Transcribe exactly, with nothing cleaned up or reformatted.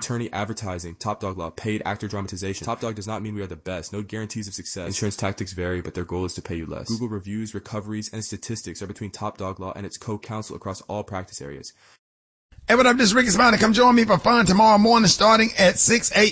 Attorney advertising, Top Dog Law, paid actor dramatization. Top Dog does not mean we are the best. No guarantees of success. Insurance tactics vary, but their goal is to pay you less. Google reviews, recoveries, and statistics are between Top Dog Law and its co-counsel across all practice areas. Hey, what up? This is Ricky Smiley. Come join me for fun tomorrow morning starting at six a.m.